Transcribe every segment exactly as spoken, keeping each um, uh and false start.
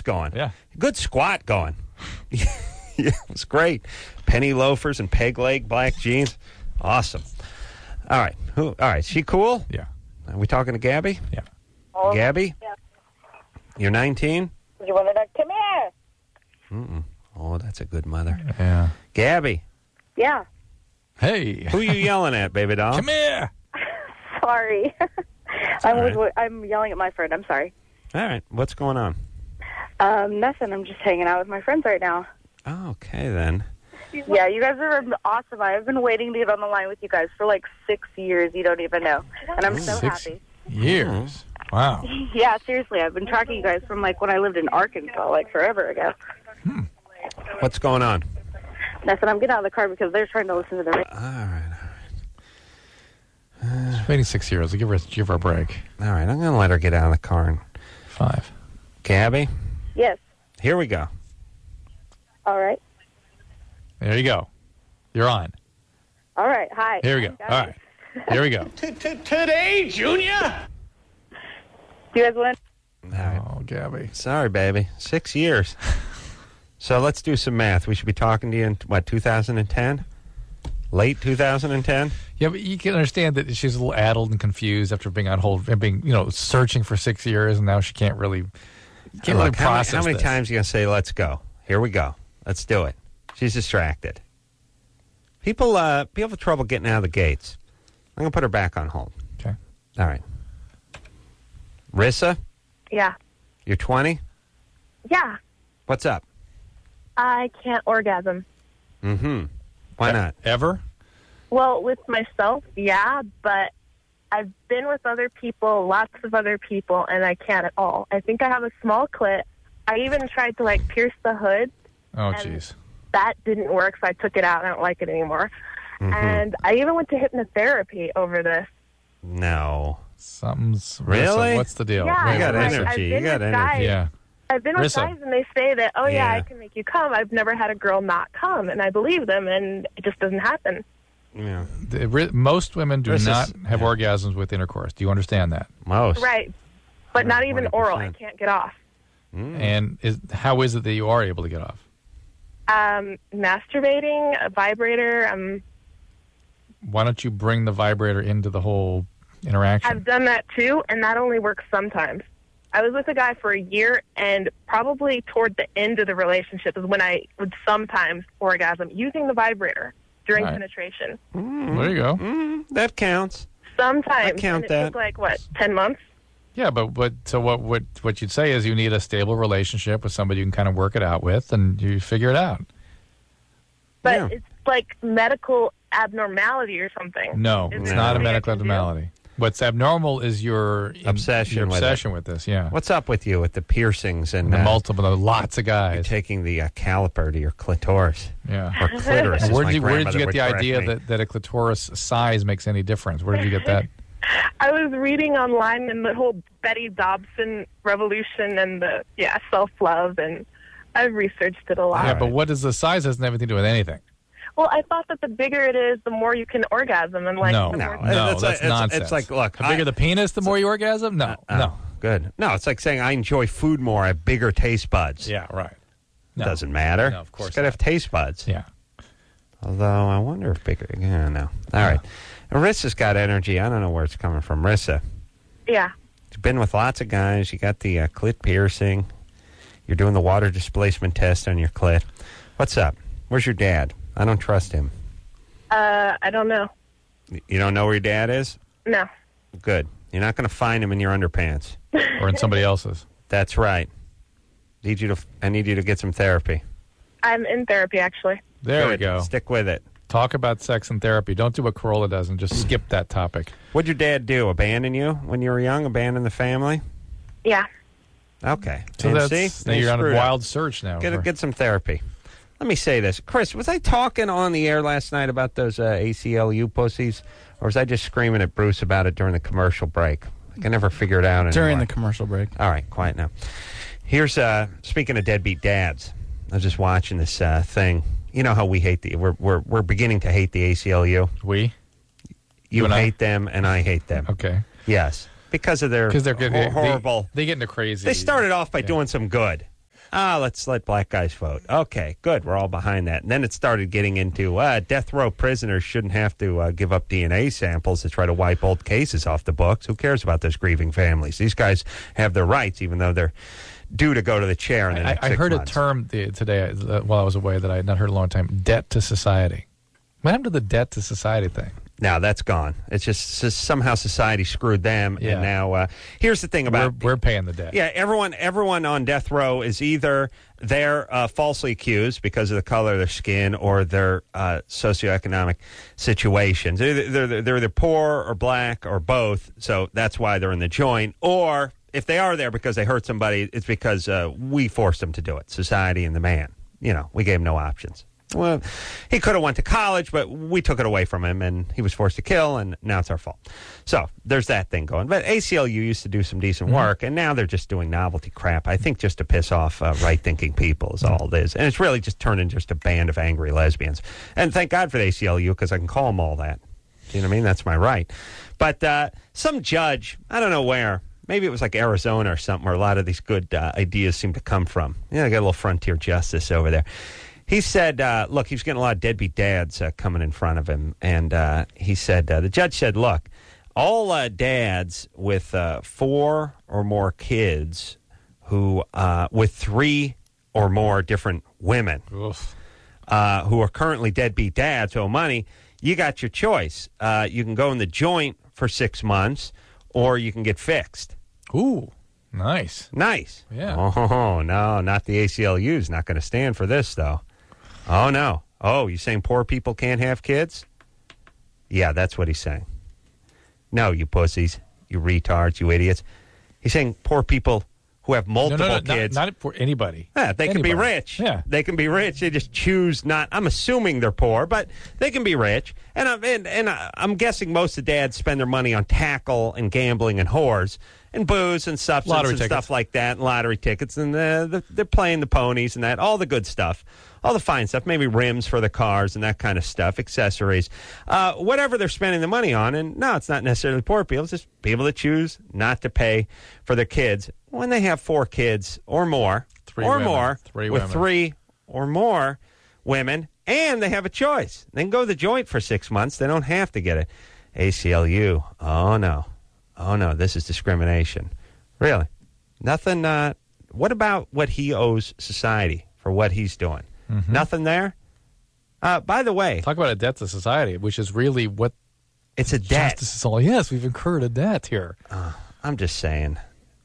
going. Yeah. Good squat going. Yeah, it was great. Penny loafers and peg leg black jeans. Awesome. All right. Who? All right. She cool? Yeah. Are we talking to Gabby? Yeah. Oh, Gabby? Yeah. You're nineteen? You want to come here? Mm-mm. Oh, that's a good mother. Yeah. Gabby, Yeah. Hey. who you yelling at, baby doll? Come here. Sorry. I'm, all right. was, I'm yelling at my friend. I'm sorry. All right. What's going on? Um, nothing. I'm just hanging out with my friends right now. Oh, okay, then. Yeah, you guys are awesome. I've been waiting to get on the line with you guys for like six years. You don't even know. And I'm so Six happy. years. Wow. Yeah, seriously. I've been tracking you guys from like when I lived in Arkansas, like forever ago. What's going on? Nothing. I'm getting out of the car because they're trying to listen to the radio. All right. She's waiting six years. I'll give her, give her a break. All right. I'm going to let her get out of the car. And... Five. Gabby, Yes. here we go. All right. There you go. You're on. All right. Hi. Here we go. Got All it. right. Here we go. Today, Junior. Do you guys want to? All right. Oh, Gabby. Sorry, baby. Six years. So let's do some math. We should be talking to you in, what, two thousand ten? Late two thousand ten? Yeah, but you can understand that she's a little addled and confused after being on hold and being, you know, searching for six years, and now she can't really, can't really Look, how many, process how many this. times are you going to say, let's go? Here we go. Let's do it. She's distracted. People, uh, people have trouble getting out of the gates. I'm going to put her back on hold. Okay. All right. Rissa, Yeah. you're twenty? Yeah. What's up? I can't orgasm. Mm-hmm. Why not? Ever? Well, with myself, yeah, but I've been with other people, lots of other people, and I can't at all. I think I have a small clit. I even tried to, like, pierce the hood. Oh, And- jeez. That didn't work, so I took it out. I don't like it anymore. Mm-hmm. And I even went to hypnotherapy over this. No. Something's... Really? Rissa, what's the deal? Yeah, You got like, energy. I've You been got with energy. guys- Yeah. I've been with Rissa. guys, and they say that, oh, yeah, Yeah. I can make you come. I've never had a girl not come, and I believe them, and it just doesn't happen. Yeah. The, ri- most women do Rissa's- not have yeah. orgasms with intercourse. Do you understand that? Most. Right. But not even oral. I one hundred percent. can't get off. Mm. And is, how is it that you are able to get off? Um, masturbating, a vibrator. Um, Why don't you bring the vibrator into the whole interaction? I've done that too, and that only works sometimes. I was with a guy for a year, and probably toward the end of the relationship is when I would sometimes orgasm using the vibrator during All right. penetration. There you go. Mm, that counts. Sometimes. I count and it that. took like, what, ten months? Yeah, but but so what what what you'd say is you need a stable relationship with somebody you can kind of work it out with, and you figure it out. But Yeah. it's like medical abnormality or something. No, Is it's there not a something I medical can do? abnormality. What's abnormal is your in- Obsession your with it. obsession with this. Yeah, What's up with you with the piercings and the uh, multiple, the lots of you're guys. taking the uh, caliper to your clitoris Yeah. or clitoris? And as where my did you where did grandmother you get would the correct idea me. that, that a clitoris size makes any difference? Where did you get that? I was reading online and the whole Betty Dobson revolution and the, yeah, self-love, and I've researched it a lot. Yeah, right. but what is the size doesn't have anything to do with anything. Well, I thought that the bigger it is, the more you can orgasm. And like, No. the No, more- No, it's that's like, it's- nonsense. It's like, look, The bigger I- the penis, the more you orgasm? No, Oh, no. good. No, it's like saying I enjoy food more. I have bigger taste buds. Yeah, right. No. Doesn't matter. No, of course It's got to not. have taste buds. Yeah. Although I wonder if bigger. Yeah, no. All right. Rissa's got energy. I don't know where it's coming from. Rissa, yeah. you've been with lots of guys. You got the uh, clit piercing. You're doing the water displacement test on your clit. What's up? Where's your dad? I don't trust him. Uh, I don't know. You don't know where your dad is? No. Good. You're not going to find him in your underpants. Or in somebody else's. That's right. Need you to. I need you to get some therapy. I'm in therapy, actually. There we Good. go. Stick with it. Talk about sex and therapy. Don't do what Corolla does and just skip that topic. What'd your dad do? Abandon you when you were young? Abandon the family? Yeah. Okay. So And that's see? now They you're on a screwed up. wild search now. Get, for- get some therapy. Let me say this. Chris, was I talking on the air last night about those uh, A C L U pussies? Or was I just screaming at Bruce about it during the commercial break? I can never figure it out anymore. During the commercial break. All right, quiet now. Here's, uh, speaking of deadbeat dads, I was just watching this uh, thing. You know how we hate the, we're, we're, we're beginning to hate the A C L U. we? You, You and I? hate them, and I hate them. Okay. Yes. Because of their Because they're good. hor- They, horrible. They, they get into crazy. They started off by Yeah. doing some good. Ah, let's let black guys vote. Okay, good. We're all behind that. And then it started getting into uh, death row prisoners shouldn't have to uh, give up D N A samples to try to wipe old cases off the books. Who cares about those grieving families? These guys have their rights, even though they're due to go to the chair in the I, next I six heard months. a term the, today uh, while I was away that I had not heard in a long time, debt to society. What happened to the debt to society thing? Now that's gone. It's just, just somehow society screwed them, Yeah. and now uh, here's the thing about We're, we're paying the debt. yeah, everyone everyone on death row is either they're uh, falsely accused because of the color of their skin or their uh, socioeconomic situations. They're, they're, they're either poor or black or both, so that's why they're in the joint. Or if they are there because they hurt somebody, it's because uh, we forced them to do it, society and the man. You know, we gave him no options. Well, he could have went to college, but we took it away from him, and he was forced to kill, and now it's our fault. So there's that thing going. But A C L U used to do some decent Mm-hmm. work, and now they're just doing novelty crap, I think just to piss off uh, right-thinking people is all it is. And it's really just turning just a band of angry lesbians. And thank God for the A C L U, because I can call them all that. You know what I mean? That's my right. But uh, some judge, I don't know where, maybe it was like Arizona or something, where a lot of these good uh, ideas seem to come from. Yeah, I got a little frontier justice over there. He said, uh, look, he was getting a lot of deadbeat dads uh, coming in front of him. And uh, he said, uh, the judge said, look, all uh, dads with uh, four or more kids who, uh, with three or more different women uh, who are currently deadbeat dads owe money, you got your choice. Uh, you can go in the joint for six months or you can get fixed. Ooh, nice. Nice. Yeah. Oh, no, not the A C L U's not going to stand for this, though. Oh, no. Oh, you saying poor people can't have kids? Yeah, that's what he's saying. No, you pussies, you retards, you idiots. He's saying poor people who have multiple no, no, no, kids. Not, not for anybody. Yeah, they can be Anybody. rich. Yeah. They can be rich. They just choose not. I'm assuming they're poor, but they can be rich. And I'm, and, and I'm guessing most of dads spend their money on tackle and gambling and whores and booze and substance Lottery and tickets. stuff like that, and lottery tickets, and uh, the, they're playing the ponies and that, all the good stuff. All the fine stuff, maybe rims for the cars and that kind of stuff, accessories, uh, whatever they're spending the money on. And no, it's not necessarily poor people. It's just people that choose not to pay for their kids when they have four kids or more, Three or women. more, Three with women. three or more women, and they have a choice. They can go to the joint for six months. They don't have to get it. A C L U. Oh, no. Oh, no. This is discrimination. Really? Nothing. Uh, what about what he owes society for what he's doing? Mm-hmm. Nothing there? Uh, by the way, Talk about a debt to society, which is really what it's a debt. justice is all. Yes, we've incurred a debt here. Uh, I'm just saying.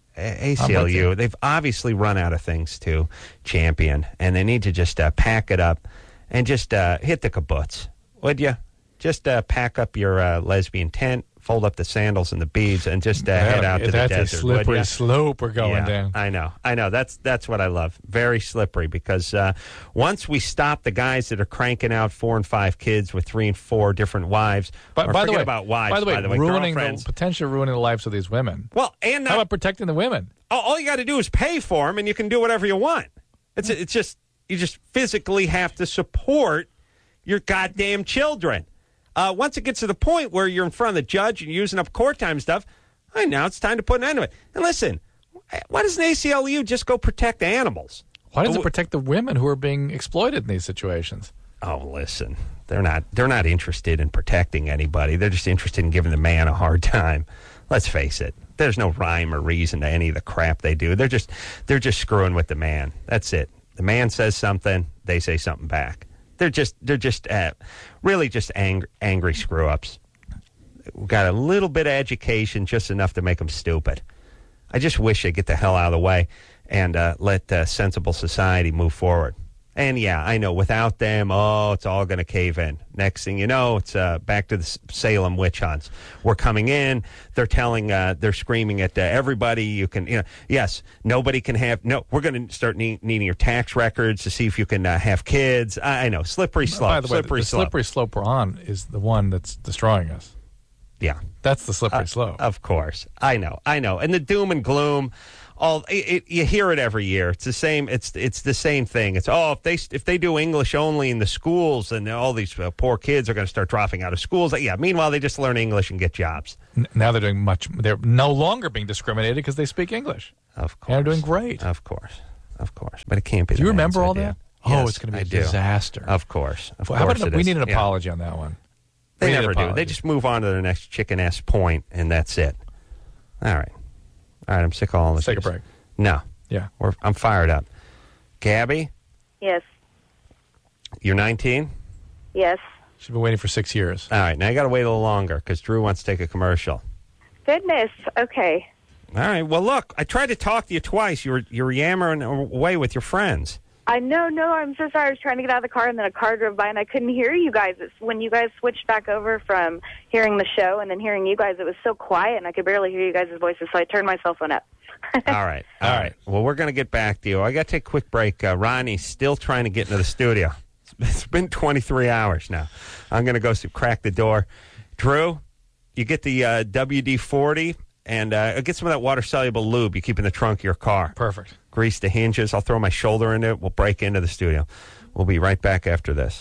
A- ACLU, they've obviously run out of things to champion, and they need to just uh, pack it up and just uh, hit the kibbutz, would you? Just uh, pack up your uh, lesbian tent, fold up the sandals and the beads, and just uh, head out to the That's desert. a slippery would ya? slope we're going yeah, down. I know, I know. That's that's what I love. Very slippery, because uh, once we stop the guys that are cranking out four and five kids with three and four different wives, But or by the forget way, about wives, by the way, by the way ruining girlfriends. the potentially ruining the lives of these women. Well, and not, How about protecting the women? all, all you got to do is pay for them, and you can do whatever you want. It's it's just you just physically have to support your goddamn children. Uh, once it gets to the point where you're in front of the judge and using up court time stuff, I now it's time to put an end to it. And listen, why doesn't A C L U just go protect animals? Why does Oh, it protect the women who are being exploited in these situations? Oh, listen, they're not they're not interested in protecting anybody. They're just interested in giving the man a hard time. Let's face it. There's no rhyme or reason to any of the crap they do. They're just they're just screwing with the man. That's it. The man says something, they say something back. They're just they're just uh, really just ang- angry screw ups. We've got a little bit of education, just enough to make them stupid. I just wish they'd get the hell out of the way and uh, let uh, sensible society move forward. And yeah, I know without them, oh, it's all going to cave in. Next thing you know, it's uh, back to the Salem witch hunts. We're coming in. They're telling, uh, they're screaming at uh, everybody. You can, you know, yes, nobody can have. No, we're going to start need, needing your tax records to see if you can uh, have kids. I, I know, slippery slope. By the way, slippery the slope. slippery slope we're on is the one that's destroying us. Yeah, That's the slippery uh, slope. Of course, I know, I know, and the doom and gloom. All it, it, you hear it every year. It's the same. It's it's the same thing. It's oh, if they if they do English only in the schools, and all these uh, poor kids are going to start dropping out of schools. Yeah. Meanwhile, they just learn English and get jobs. N- now they're doing much. They're no longer being discriminated because they speak English. Of course, They're doing great. Of course, of course. But it can't be. Do you the man's remember all idea. that? Yes, Oh, it's going to be I a do. disaster. Of course. Of Well, how course about it we is. need an Yeah. apology on that one. They We need never an do. apology. They just move on to their next chicken-ass point, and that's it. All right. All right, I'm sick of all this. Let's take a break. No. Yeah. We're, I'm fired up. Gabby, Yes. you're nineteen? Yes. She's been waiting for six years. All right, now you got to wait a little longer because Drew wants to take a commercial. Goodness. Okay. All right. Well, look, I tried to talk to you twice. You were you were yammering away with your friends. I know, no, I'm so sorry. I was trying to get out of the car, and then a car drove by, and I couldn't hear you guys. It's when you guys switched back over from hearing the show and then hearing you guys, it was so quiet, and I could barely hear you guys' voices, so I turned my cell phone up. All right. All right. Well, we're going to get back to you. I got to take a quick break. Uh, Ronnie's still trying to get into the studio. It's been twenty-three hours now. I'm going to go see, crack the door. Drew, you get the uh, W D forty, and uh, get some of that water-soluble lube you keep in the trunk of your car. Perfect. Grease the hinges. I'll throw my shoulder into it. We'll break into the studio. We'll be right back after this.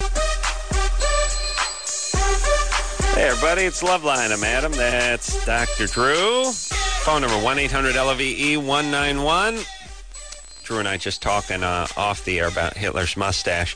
Hey, everybody. It's Loveline. I'm Adam. That's Doctor Drew. Phone number one eight hundred L V E one nine one. Drew and I just talking uh, off the air about Hitler's mustache.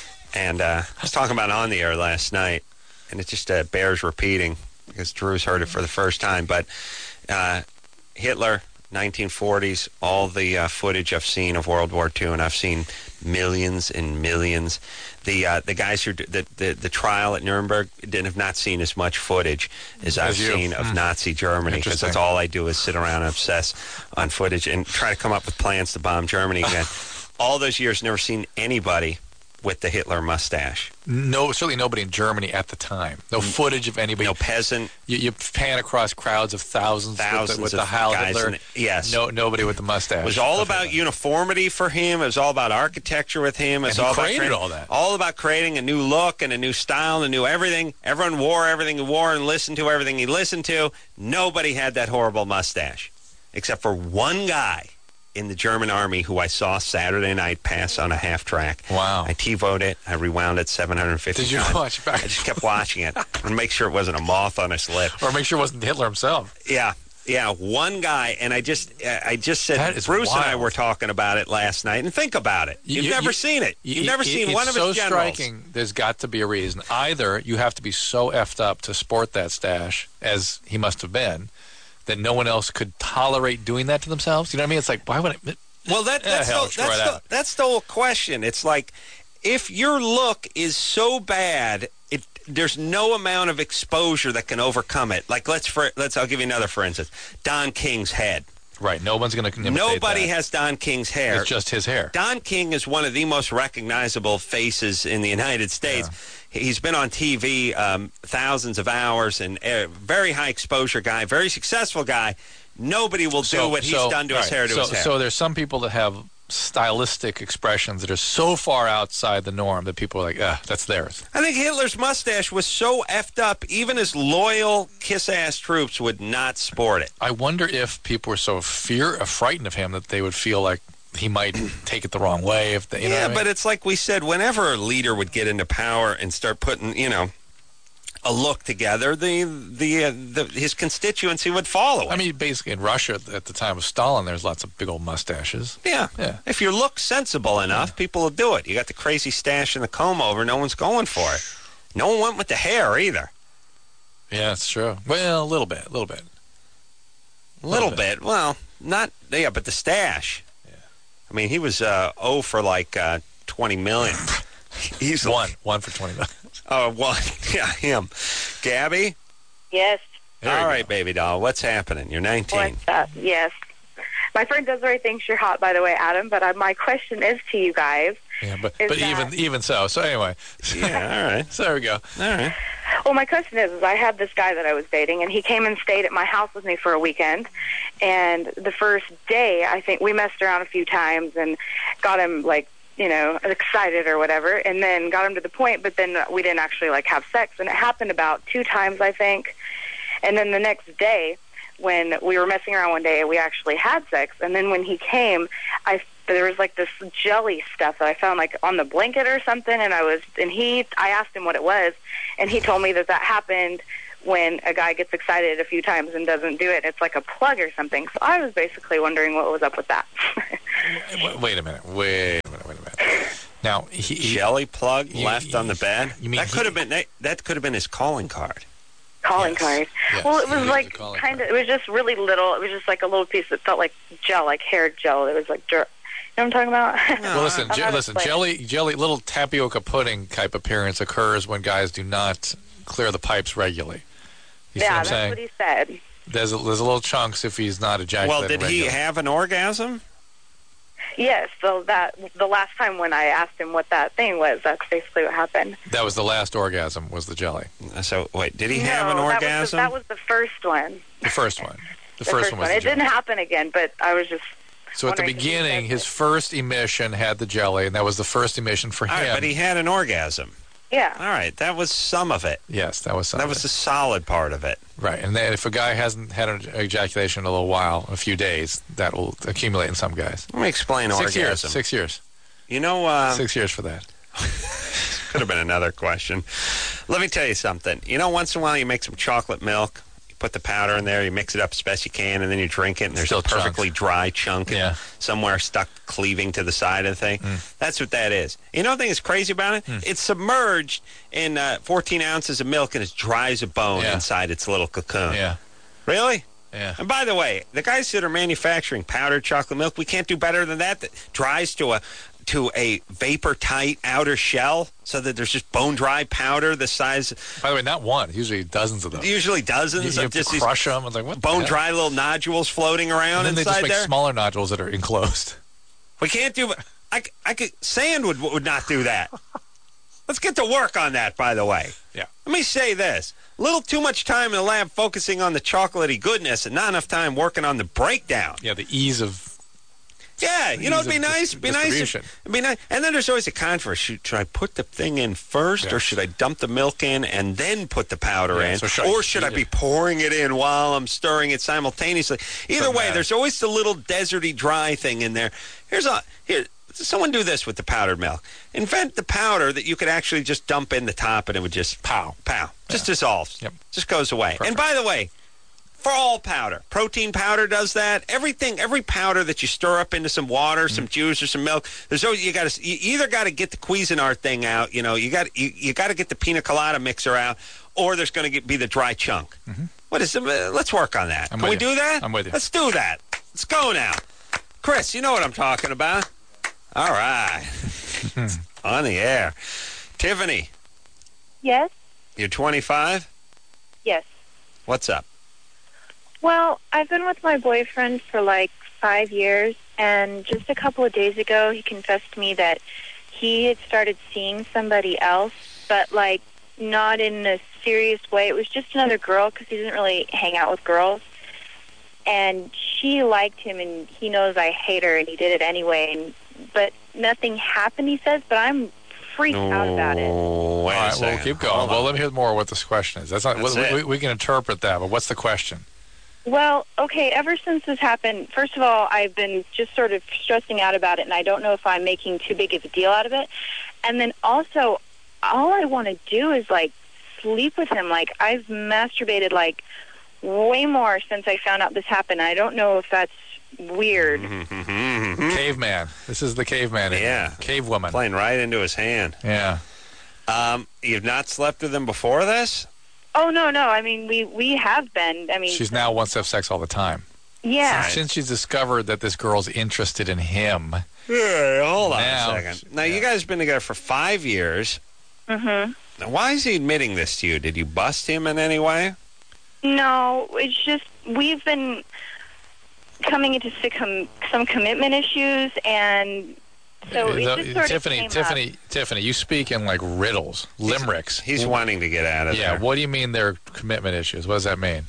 And uh, I was talking about it on the air last night. And it just uh, bears repeating because Drew's heard it for the first time. But uh, Hitler... nineteen forties, all the uh, footage I've seen of World War Two, and I've seen millions and millions. The uh, the guys who the, the the trial at Nuremberg didn't have not seen as much footage as I've As you. seen of Mm. Nazi Germany, because that's Interesting. all I do is sit around and obsess on footage and try to come up with plans to bomb Germany again. All those years, never seen anybody with the Hitler mustache. No, certainly nobody in Germany at the time. No footage of anybody. No peasant. You, you pan across crowds of thousands, Thousands with the, with of the Heil guys Hitler. in it. Yes. No, nobody with the mustache. It was all about uniformity for him. It was all about architecture with him. It was And he all about created creating- all that. All about creating a new look and a new style and a new everything. Everyone wore everything he wore and listened to everything he listened to. Nobody had that horrible mustache, except for one guy in the German army who I saw Saturday night pass on a half track. Wow. I TiVoed it. I rewound it seven hundred fifty Did you times. watch it back? I just kept watching it and make sure it wasn't a moth on his lip. Or make sure it wasn't Hitler himself. Yeah, yeah, one guy, and I just, I just said, That is Bruce and I wild. were talking about it last night, and think about it. You've You- never you- seen it. You've You- never it- seen it's one of so his generals. striking. There's got to be a reason. Either you have to be so effed up to sport that stash, as he must have been, that no one else could tolerate doing that to themselves. You know what I mean? It's like, why would it? Well, that, Yeah, that's, hell, the, try that's, it the, out. that's the whole question. It's like, if your look is so bad, it there's no amount of exposure that can overcome it. Like, let's, for, let's I'll give you another, for instance. Don King's head. Right. No one's going to imitate Nobody that. has Don King's hair. It's just his hair. Don King is one of the most recognizable faces in the United States. He's been on T V um, thousands of hours, and a very high exposure guy, very successful guy. Nobody will do what he's so- done to his right. hair to so, his hair. So there's some people that have stylistic expressions that are so far outside the norm that people are like, ah, that's theirs. I think Hitler's mustache was so effed up, even his loyal kiss-ass troops would not sport it. I wonder if people were so fear, uh, frightened of him that they would feel like he might take it the wrong way. If they, you know Yeah, what I mean? but it's like we said, whenever a leader would get into power and start putting, you know, a look together, the the, uh, the his constituency would follow it. I mean, basically in Russia at the time of Stalin, there's lots of big old mustaches. Yeah. Yeah. If you look sensible enough, people will do it. You got the crazy stash and the comb over, no one's going for it. No one went with the hair either. Yeah, it's true. Well, a little bit, a little bit. A little, Little bit. Well, not, yeah, but the stash. Yeah. I mean, he was uh, oh for like uh, twenty million. He's One, one for twenty million. Oh, one. Yeah, him. Gabby? Yes. There you All go. right, baby doll. What's happening? You're nineteen. What's up? Yes. My friend Desiree thinks you're hot, by the way, Adam, but uh, my question is to you guys. Yeah, but Is but that- even even so. So anyway, Yeah, all right. so there we go. All right. Well, my question is, is I had this guy that I was dating, and he came and stayed at my house with me for a weekend. And the first day, I think we messed around a few times and got him, like, you know, excited or whatever, and then got him to the point, but then we didn't actually, like, have sex. And it happened about two times, I think. And then the next day, when we were messing around one day, we actually had sex. And then when he came, I there was like this jelly stuff that I found like on the blanket or something. And I was, and he, I asked him what it was, and he told me that that happened when a guy gets excited a few times and doesn't do it. It's like a plug or something. So I was basically wondering what was up with that. wait, wait a minute. Wait a minute. Wait a minute. Now, he, he, jelly plug you, left on the bed. You mean that he, could have been that, that could have been his calling card. Calling yes, card. Yes, well, it was he like kind of. It was just really little. It was just like a little piece that felt like gel, like hair gel. It was like dirt. You know what I'm talking about? Well, listen, je- listen. explain. Jelly, jelly, little tapioca pudding type appearance occurs when guys do not clear the pipes regularly. You see yeah, what I'm that's saying? what he said. There's a, there's a little chunks if he's not ejaculating. Well, did he regularly. have an orgasm? Yes. So that the last time when I asked him what that thing was, that's basically what happened. That was the last orgasm. Was the jelly? So wait, did he no, have an that orgasm? Was the, that was the first one. The first one. The, The first, one was It the jelly. didn't happen again, but I was just. So at the wondering if he beginning, said his it. first emission had the jelly, and that was the first emission for him. All right, but he had an orgasm. Yeah. All right, that was some of it. Yes, that was something. That was the solid part of it. Right, and then if a guy hasn't had an ejaculation in a little while, a few days, that will accumulate in some guys. Let me explain Six orgasm. years. Six years. You know, uh, Six years for that. could have been another question. Let me tell you something. You know, once in a while you make some chocolate milk, you put the powder in there, you mix it up as best you can, and then you drink it, and there's Still a perfectly dry chunk Yeah. somewhere stuck cleaving to the side of the thing. Mm. That's what that is. You know the thing that's crazy about it? Mm. It's submerged in uh, fourteen ounces of milk, and it's dry as a bone Yeah. inside its little cocoon. Yeah, Really? yeah. And by the way, the guys that are manufacturing powdered chocolate milk, we can't do better than that. That dries to a to a vapor tight outer shell, so that there's just bone dry powder the size, By the way, not one. Usually dozens of them. usually You, dozens you of have just to these crush them. It's like, what the bone hell? dry little nodules floating around And then they inside just make there. smaller nodules that are enclosed. We can't do. I, c- I could. Sand would would not do that. Let's get to work on that. By the way. Yeah. Let me say this: a little too much time in the lab focusing on the chocolatey goodness, and not enough time working on the breakdown. Yeah, the ease of Yeah, you know, it'd be Ease of nice. dis- It'd be nice. If, distribution. it'd be nice. And then there's always a controversy: should, should I put the thing in first, or Yes. should I dump the milk in and then put the powder Yeah, in, so should I or should I heat be it? pouring it in while I'm stirring it simultaneously? Either Doesn't way, matter. there's always the little deserty dry thing in there. Here's a here. Someone do this with the powdered milk. Invent the powder that you could actually just dump in the top, and it would just pow, pow, just dissolves. Yep. Just goes away. Perfect. And by the way, for all powder, protein powder does that. Everything, every powder that you stir up into some water, Mm. some juice, or some milk. There's always you got to you either got to get the Cuisinart thing out. You know, you got you, you got to get the pina colada mixer out, or there's going to be the dry chunk. What is it? Uh, Let's work on that. Mm-hmm. I'm Can we with you. do that? I'm with you. Let's do that. Let's go now, Chris. You know what I'm talking about. All right, on the air. Tiffany, Yes? you're twenty-five. Yes. What's up? Well, I've been with my boyfriend for like five years, and just a couple of days ago, he confessed to me that he had started seeing somebody else, but like not in a serious way. It was just another girl because he doesn't really hang out with girls. And she liked him, and he knows I hate her, and he did it anyway. And, but nothing happened, he says, but I'm freaked out about it. Oh, wait All a right, second. well, keep going. Hold Well, on. let me hear more what this question is. That's not. That's we, it. we, we can interpret that, but what's the question? Well, okay, ever since this happened, first of all, I've been just sort of stressing out about it, and I don't know if I'm making too big of a deal out of it. And then also, all I want to do is, like, sleep with him. Like, I've masturbated, like, way more since I found out this happened. I don't know if that's weird. Mm-hmm. Caveman. This is the caveman. in Yeah. here. Cave woman. Playing right into his hand. Yeah. Um, you've not slept with him before this? Oh, no, no. I mean, we, we have been. I mean, She's now wants to have sex all the time. yeah. Since she's discovered that this girl's interested in him. Yeah, hold on Now- a second. Now, yeah. you guys have been together for five years. Mm-hmm. Now, why is he admitting this to you? Did you bust him in any way? No, it's just we've been coming into some, some commitment issues, and so it The- just sort Tiffany, of came Tiffany, up. Tiffany, you speak in like riddles, limericks. He's wanting to get out of Yeah, there. what do you mean they're commitment issues? What does that mean?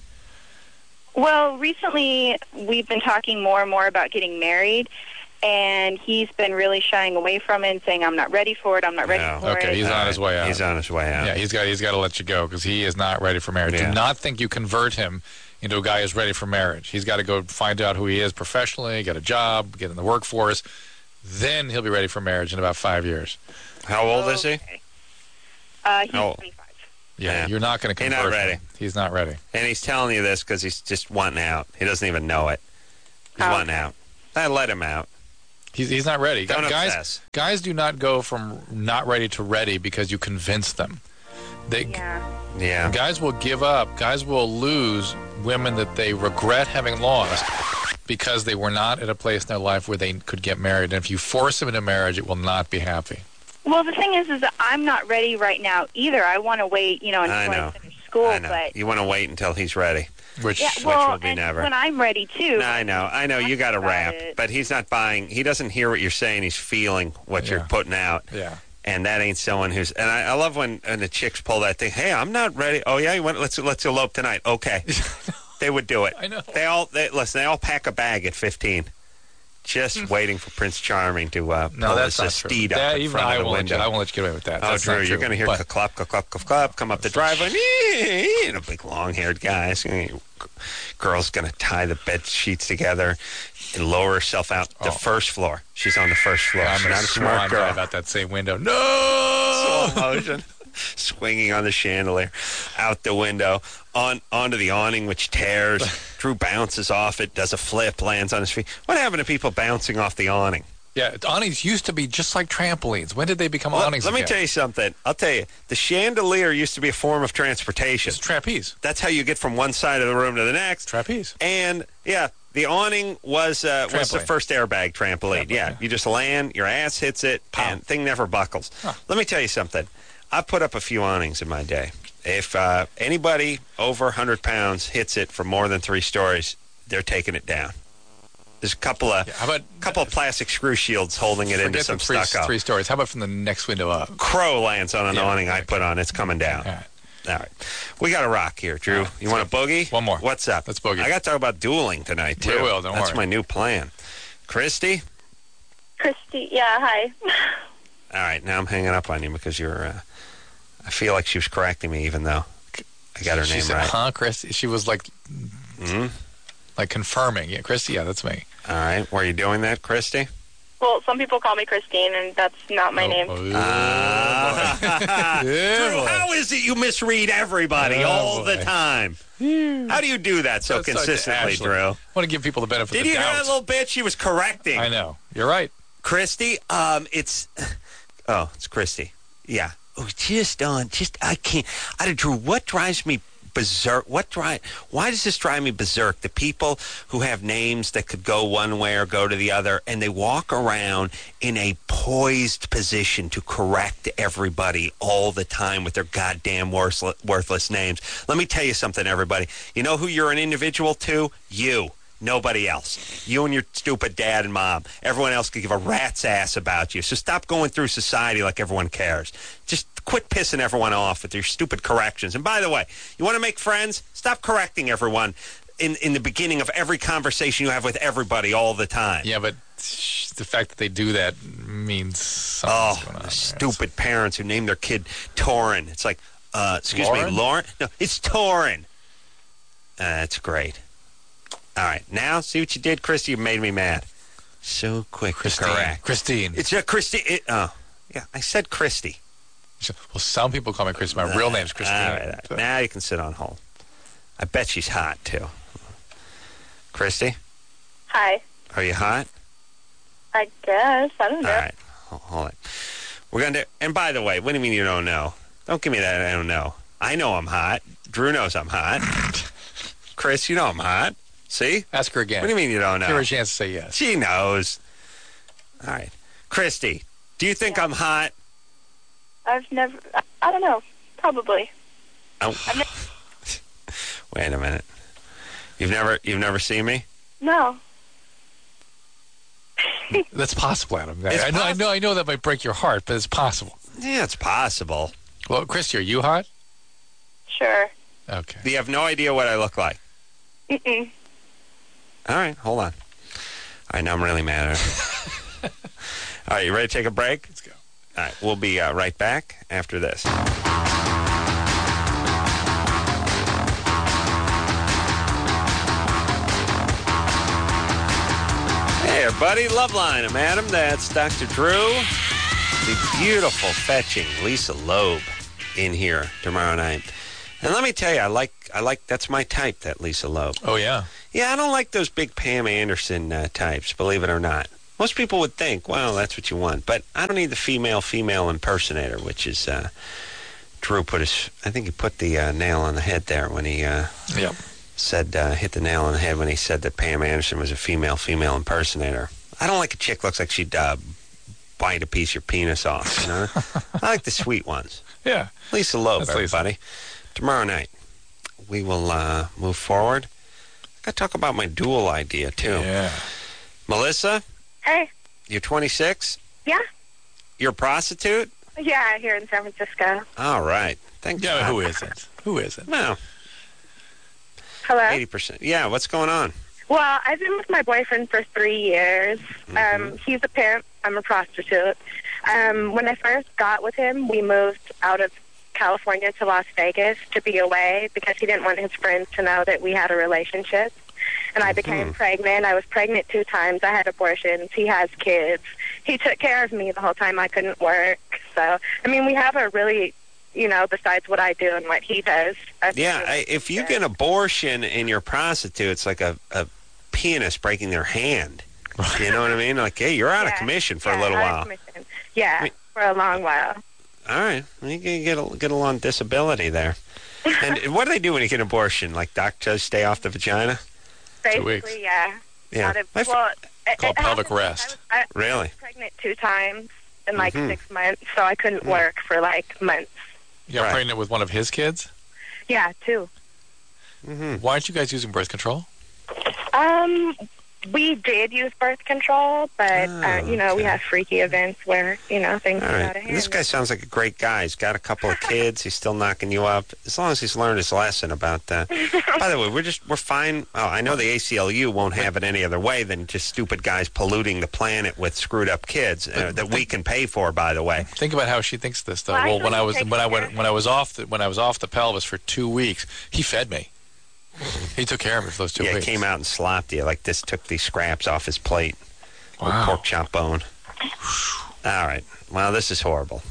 Well, recently we've been talking more and more about getting married, and he's been really shying away from it and saying, I'm not ready for it, I'm not ready No. for Okay, it. he's All on his way out. He's on his way out. Yeah, he's got he's got to let you go because he is not ready for marriage. Yeah. Do not think you convert him into a guy who's ready for marriage. He's got to go find out who he is professionally, get a job, get in the workforce. Then he'll be ready for marriage in about five years. How old is he? Okay. Uh, he's How- twenty-five. Yeah, Yeah. you're not going to He's convert not ready. him. He's not ready. And he's telling you this because he's just wanting out. He doesn't even know it. He's Oh. wanting out. I let him out. He's, he's not ready. Don't guys, obsess. guys do not go from not ready to ready because you convince them. They Yeah. Yeah. Guys will give up. Guys will lose women that they regret having lost because they were not at a place in their life where they could get married. And if you force them into marriage, it will not be happy. Well, the thing is, is that I'm not ready right now either. I want to wait, you know, until I I, know. finish school. I know. But You want to wait until he's ready. Which, yeah, which well, will be and never. when I'm ready too. No, I know. I know. You got to About rap. it. But he's not buying. He doesn't hear what you're saying. He's feeling what Yeah. you're putting out. yeah. And that ain't someone who's. And I, I love when, when the chicks pull that thing. Hey, I'm not ready. Oh yeah, you want? Let's let's elope tonight. Okay, they would do it. I know. They all they, listen. They all pack a bag at fifteen, just waiting for Prince Charming to uh, No, pull that's his not true. steed up That, in even front I of the won't, let window. you, I won't let you get away with that. Oh, That's Drew, not you're true. going to hear But- clap, clap, clap, clap, clap, come up the driveway, and a big long-haired guy. Girl's going to tie the bed sheets together and lower herself out the Oh. first floor. She's on the first floor. I'm She's going not to a smart swan girl. dive out that same window. No! Slow motion. Swinging on the chandelier, out the window, on onto the awning, which tears. Drew bounces off it, does a flip, lands on his feet. What happened to people bouncing off the awning? Yeah, awnings used to be just like trampolines. When did they become Let, awnings let me again? tell you something. I'll tell you, the chandelier used to be a form of transportation. It's trapeze. That's how you get from one side of the room to the next. Trapeze. And yeah, the awning was uh, was the Trampoline. first airbag trampoline. Trampoline, Yeah, yeah. you just land, your ass hits it, Pow. and thing never buckles. Huh. Let me tell you something. I put up a few awnings in my day. If uh, anybody over one hundred pounds hits it from more than three stories, they're taking it down. There's a couple of Yeah, how about couple of plastic screw shields holding it into forget some the three, stucco. three stories? How about from the next window up? Crow lands on an Yeah, awning I okay. put on. It's coming down. All right. All right. We got a rock here, Drew. All right, you want a boogie? One more. What's up? Let's boogie. I got to talk about dueling tonight, too. We will, don't That's worry. my new plan. Christy? Christy, yeah, hi. All right. Now I'm hanging up on you because you're, uh, I feel like she was correcting me even though I got her she name said, right. huh, Chris? She was like, hmm like confirming. Yeah, Christy, yeah, that's me. All right. Were you doing that, Christy? Well, some people call me Christine, and that's not my Oh, name. oh, Ah. Yeah, Drew, boy. how is it you misread everybody Oh, all the boy. time? How do you do that so That's like consistently, Ashley. Drew? I want to give people the benefit Did of you the hear doubt. that little bit? She was correcting. I know. You're right. Christy, um, it's oh, it's Christy. Yeah. Oh, just on, just I can't. I don't, Drew. What drives me berserk? What drive? Why does this drive me berserk? The people who have names that could go one way or go to the other, and they walk around in a poised position to correct everybody all the time with their goddamn worthless, worthless names. Let me tell you something, everybody. You know who you're an individual to? You. Nobody else. You and your stupid dad and mom. Everyone else could give a rat's ass about you. So stop going through society like everyone cares. Just quit pissing everyone off with your stupid corrections. And by the way, you want to make friends? Stop correcting everyone in, in the beginning of every conversation you have with everybody all the time. Yeah, but sh- the fact that they do that means something's Oh, going on. the there. stupid parents who name their kid Torin. It's like, uh, excuse Lauren? me, Lauren? No, it's Torin. Uh, that's great. All right, now see what you did, Christy. You made me mad. So quick Christine. to correct. Christine. It's a Christy. It, oh, yeah, I said Christy. Well, some people call me Christine. My real name's Christine. All right, all right. Now you can sit on hold. I bet she's hot too. Christy, Hi. are you hot? I guess. I don't know. All right, hold, hold it. We're gonna do. And by the way, what do you mean you don't know? Don't give me that. I don't know. I know I'm hot. Drew knows I'm hot. Chris, you know I'm hot. See? Ask her again. What do you mean you don't know? Give her a chance to say yes. She knows. All right, Christy, do you think I'm hot? I've never. I, I don't know. Probably. Oh. Wait a minute. You've never you've never seen me? No. That's possible, Adam. It's I know, I possible. know, I know that might break your heart, but it's possible. Yeah, it's possible. Well, Christy, are you hot? Sure. Okay. You have no idea what I look like. Mm-mm. All right, hold on. All right, now I'm really mad at her. All right, you ready to take a break? Let's go. All right, we'll be uh, right back after this. Hey, everybody, Loveline. I'm Adam. That's Doctor Drew. The beautiful, fetching Lisa Loeb in here tomorrow night. And let me tell you, I like, I like, that's my type, that Lisa Loeb. Oh, yeah. Yeah, I don't like those big Pam Anderson uh, types, believe it or not. Most people would think, well, that's what you want. But I don't need the female-female impersonator, which is, uh, Drew put his, I think he put the uh, nail on the head there when he uh, Yep. said, uh, hit the nail on the head when he said that Pam Anderson was a female-female impersonator. I don't like a chick looks like she'd uh, bite a piece of your penis off, you know? I like the sweet ones. Yeah. Lisa Loeb, That's Lisa. everybody. Tomorrow night, we will uh, move forward. I got to talk about my dual idea, too. Yeah. Melissa, Hey. you're twenty-six? Yeah. You're a prostitute? Yeah, here in San Francisco. All right. Thank Yeah, God. who isn't? Who isn't? No, Hello? eighty percent. Yeah, what's going on? Well, I've been with my boyfriend for three years. Um, he's a pimp. I'm a prostitute. Um, when I first got with him, we moved out of California to Las Vegas to be away because he didn't want his friends to know that we had a relationship. And I became pregnant. I was pregnant two times. I had abortions. He has kids. He took care of me the whole time I couldn't work. So, I mean, we have a really, you know, besides what I do and what he does. a Yeah, I, if you get an abortion and you're a prostitute, it's like a, a pianist breaking their hand. You know what I mean? Like, hey, you're out Yeah. of commission for Yeah, a little out of while. commission. Yeah, I mean- for a long while. All right. Well, you can get a, get a little on disability there. And what do they do when you get an abortion? Like, doctors stay off the vagina? Basically, weeks. yeah. Yeah. Out of, My f- well, it, Called it pelvic happened- rest. I was, I, Really? I was pregnant two times in like Mhm. six months, so I couldn't work for like months. You got Right. pregnant with one of his kids? Yeah, two. Mm-hmm. Why aren't you guys using birth control? Um, we did use birth control, but Oh, uh, you know, we okay. have freaky events where you know things All get out right. of hand. This guy sounds like a great guy. He's got a couple of kids. He's still knocking you up. As long as he's learned his lesson about that. By the way, we're just we're fine. Oh, I know the A C L U won't have it any other way than just stupid guys polluting the planet with screwed up kids uh, that we can pay for. By the way, Think about how she thinks this, though. Well, I Well, when know I he was takes when I care went of when I was off the when I was off the pelvis for two weeks, he fed me. He took care of me for those two yeah, he weeks. came out and slopped you like this. Took these scraps off his plate. Old Wow. pork chop bone. All right. Well, this is horrible.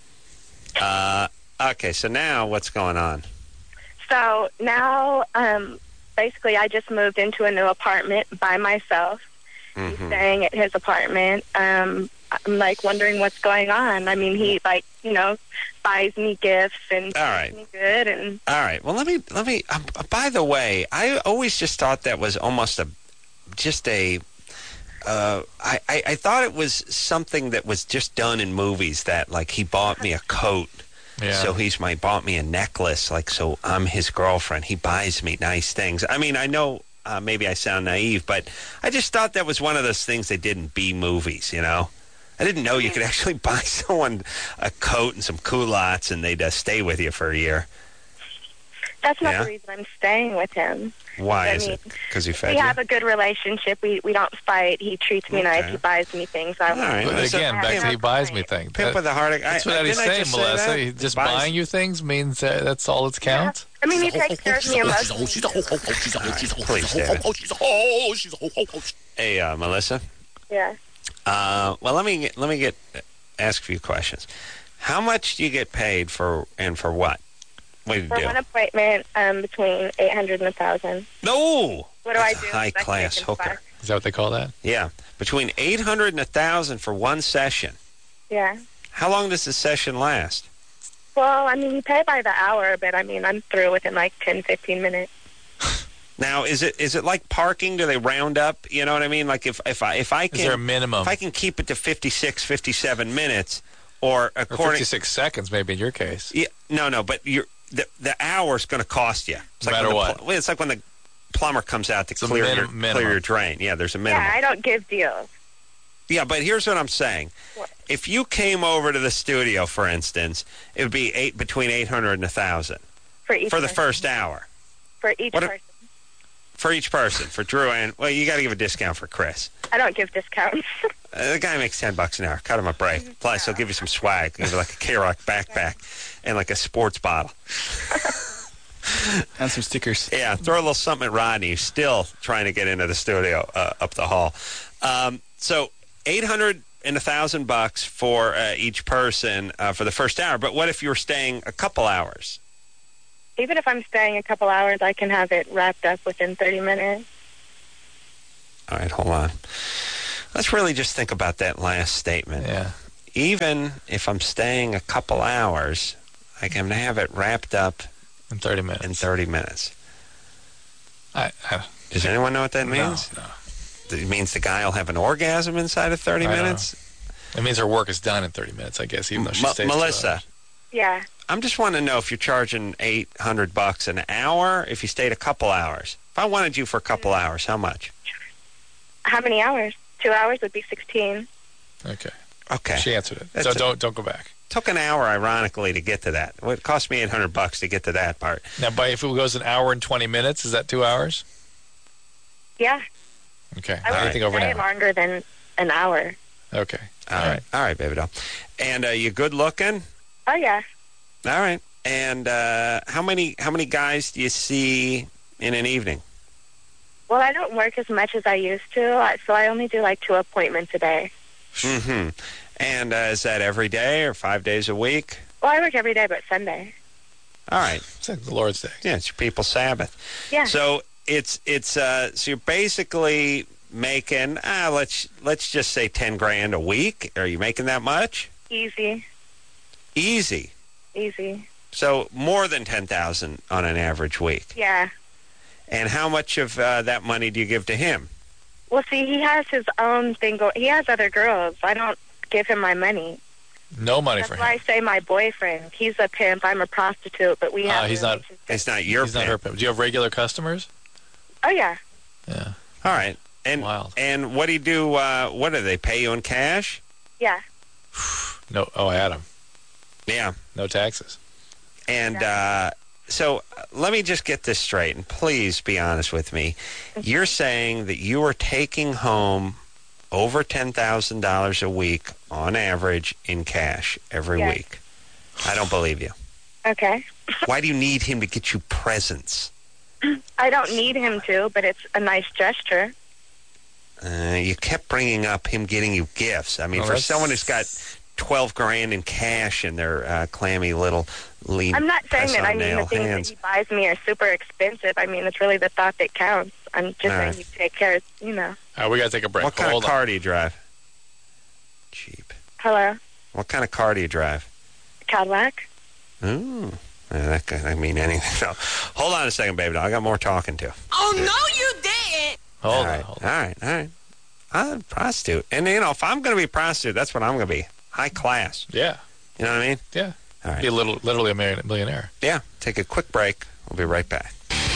Uh, okay, so now what's going on? So now, um, basically, I just moved into a new apartment by myself. He's Mhm. staying at his apartment. Um, I'm like wondering what's going on. I mean, he like you know buys me gifts and All right. treats me good, and All right. Well, let me let me. Um, by the way, I always just thought that was almost a, just a. Uh, I, I I thought it was something that was just done in movies. That like he bought me a coat, Yeah. so he's my bought me a necklace. Like so, I'm his girlfriend. He buys me nice things. I mean, I know uh, maybe I sound naive, but I just thought that was one of those things they did in B movies. You know. I didn't know you could actually buy someone a coat and some culottes and they'd uh, stay with you for a year. that's not Yeah? the reason I'm staying with him. Why I is mean, it? Because he fed We you? have a good relationship. We we don't fight. He treats me nice. Okay. He buys me things. I All right. But So- again, back to he buys me things. Pimp That- with a heart. That's I, what I, he's didn't I saying, just say Melissa. that? He just Buys- buying you things means uh, that's all that's counts. I mean, he takes care of me emotionally. Please, David. Hey, uh, Melissa. Yeah. Uh, well, let me get, let me get ask a few questions. How much do you get paid for, and for what? What do you For do? one appointment, um, between eight hundred and a thousand. No. What do That's I do? a high Is I class take and hooker. fuck? Is that what they call that? Yeah, between eight hundred and a thousand for one session. Yeah. How long does the session last? Well, I mean, you pay by the hour, but I mean, I'm through within like ten, fifteen minutes. Now, is it is it like parking? Do they round up? You know what I mean? Like if if I if I Is there a can minimum? if I can keep it to fifty-six, fifty-seven minutes, or Or according fifty-six seconds, maybe in your case. yeah, no no, but you're the the hour's going to cost you. It's No like matter when the what. pl- well, it's like when the plumber comes out to It's a clear minim- your minimum. clear your drain. Yeah, there's a minimum. Yeah, I don't give deals. Yeah, but here's what I'm saying. What? If you came over to the studio, for instance, it would be eight between eight hundred and a thousand For each for the person. first hour For each What if- person. for each person. For Drew and well, you got to give a discount for Chris. I don't give discounts. Uh, the guy makes ten bucks an hour. Cut him a break. Plus, he'll give you some swag. Give you like a K-Rock backpack and like a sports bottle. And some stickers. Yeah, throw a little something at Rodney, who's still trying to get into the studio uh, up the hall. Um, so eight hundred and a thousand bucks for uh, each person uh, for the first hour. But what if you were staying a couple hours? Even if I'm staying a couple hours, I can have it wrapped up within thirty minutes. All right, hold on. Let's really just think about that last statement. Yeah. Even if I'm staying a couple hours, I can have it wrapped up In thirty minutes. in thirty minutes. I, I, Does anyone know what that no, means? no. It means the guy will have an orgasm inside of thirty I don't minutes? It means her work is done in thirty minutes, I guess, even though she M- stays two Melissa, hours. Yeah. I'm just wanting to know if you're charging eight hundred bucks an hour, if you stayed a couple hours. If I wanted you for a couple hours, how much? How many hours? Two hours would be sixteen. Okay. Okay. She answered it. That's so a- don't don't go back. Took an hour, ironically, to get to that. Well, it cost me eight hundred bucks to get to that part. Now, by if it goes an hour and twenty minutes, is that two hours? Yeah. Okay. I would Anything over stay an hour. longer than an hour. Okay. All right. All right, baby doll. And uh, you good looking? Oh, yeah. All right. And uh, how many how many guys do you see in an evening? Well, I don't work as much as I used to, I- so I only do like two appointments a day. Mm-hmm. And uh, is that every day or five days a week? Well, I work every day but Sunday. All right. It's like the Lord's Day. Yeah, it's your people's Sabbath. Yeah. So it's it's uh, so you're basically making ah let's let's just say ten grand a week. Are you making that much? Easy. Easy. Easy. So more than ten thousand on an average week. Yeah. And how much of uh, that money do you give to him? Well, see, he has his own thing. Go- he has other girls. I don't give him my money. No money That's for why I him. say my boyfriend. He's a pimp. I'm a prostitute, but we Ah, have. a he's not- relationship. It's not your He's not pimp. her pimp. Do you have regular customers? Oh yeah. Yeah. All right. And Wild. and what do you do? Uh, what do they pay you in cash? Yeah. No. Oh, Adam. Yeah. No taxes. And uh, so uh, let me just get this straight, and please be honest with me. You're saying that you are taking home over ten thousand dollars a week on average in cash every Yes. week. I don't believe you. Okay. Why do you need him to get you presents? I don't need him to, but it's a nice gesture. Uh, you kept bringing up him getting you gifts. I mean, Oh, for that's- someone who's got twelve grand in cash in their uh, clammy little lean I'm not saying that. I mean, press-on-nail the things hands. that he buys me are super expensive. I mean, it's really the thought that counts. I'm just All saying right. you take care of, you know. All right, we got to take a break. What kind Hold of on. car do you drive? Cheap. Hello? What kind of car do you drive? Cadillac? Ooh. Uh, that could I mean anything. So, hold on a second, baby doll. I got more talking to. Oh, no, you didn't. Hold all on. right, Hold all on. right, all right. I'm a prostitute. And, you know, if I'm going to be a prostitute, that's what I'm going to be. High class. Yeah. You know what I mean? Yeah. All right. Be a little, literally a million- millionaire. Yeah. Take a quick break. We'll be right back.